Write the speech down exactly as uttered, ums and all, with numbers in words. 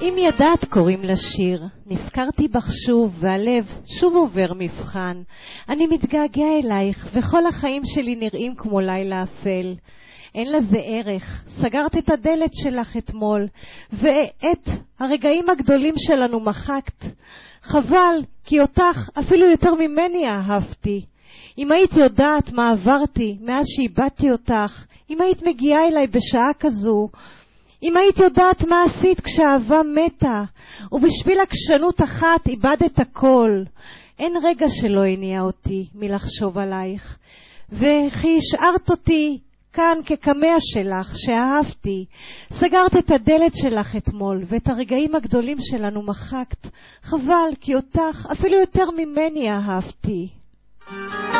אם ידעת קוראים לשיר, נזכרתי בך שוב, והלב שוב עובר מבחן. אני מתגעגע אלייך, וכל החיים שלי נראים כמו לילה אפל. אין לזה ערך, סגרת את הדלת שלך אתמול, ואת הרגעים הגדולים שלנו מחקת. חבל, כי אותך אפילו יותר ממני אהבתי. אם היית יודעת מה עברתי מאז שאיבדתי אותך, אם היית מגיעה אליי בשעה כזו, אם היית יודעת מה עשית כשאהבה מתה, ובשביל עקשנות אחת איבדת הכל. אין רגע שלא הניע אותי מלחשוב עלייך, וכי השארת אותי כאן כקמע שלך שאהבתי. סגרת את הדלת שלך אתמול, ואת הרגעים הגדולים שלנו מחקת. חבל, כי אותך אפילו יותר ממני אהבתי.